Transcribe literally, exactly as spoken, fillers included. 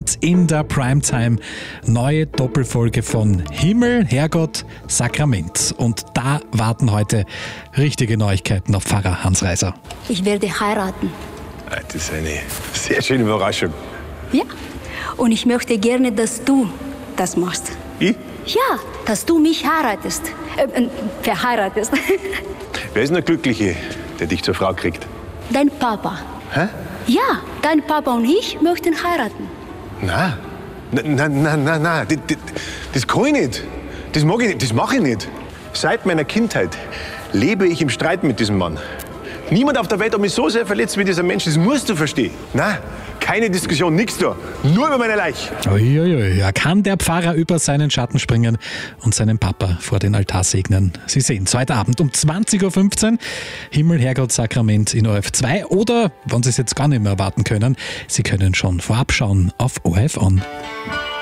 Jetzt in der Primetime neue Doppelfolge von Himmel, Herrgott, Sakrament. Und da warten heute richtige Neuigkeiten auf Pfarrer Hans Reiser. Ich werde heiraten. Das ist eine sehr schöne Überraschung. Ja, und ich möchte gerne, dass du das machst. Ich? Ja, dass du mich heiratest. Äh, äh, verheiratest. Wer ist denn der Glückliche, der dich zur Frau kriegt? Dein Papa. Hä? Ja, dein Papa und ich möchten heiraten. Nein. Nein, nein, nein, nein, nein. Das, das, das kann ich nicht. Das mag ich nicht. Das mache ich nicht. Seit meiner Kindheit lebe ich im Streit mit diesem Mann. Niemand auf der Welt hat mich so sehr verletzt wie dieser Mensch. Das musst du verstehen. Nein, keine Diskussion, nichts da. Nur über meine Leiche. Uiuiui, ja, kann der Pfarrer über seinen Schatten springen und seinen Papa vor den Altar segnen? Sie sehen, heute Abend um zwanzig Uhr fünfzehn Himmel, Herrgott, Sakrament in O R F zwei. Oder, wenn Sie es jetzt gar nicht mehr erwarten können, Sie können schon vorab schauen auf O R F On.